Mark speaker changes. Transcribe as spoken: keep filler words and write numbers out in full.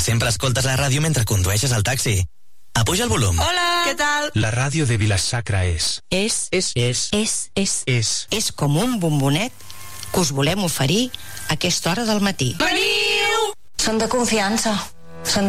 Speaker 1: sempre escoltes la ràdio mentre condueixes el taxi. Apuja el volum.
Speaker 2: Hola, què tal?
Speaker 3: La ràdio de Vila-sacra és...
Speaker 2: És,
Speaker 3: És, és,
Speaker 2: és, és,
Speaker 3: és...
Speaker 2: és com un bombonet que us volem oferir a aquesta hora del matí.
Speaker 4: Veniu!
Speaker 2: Són de confiança.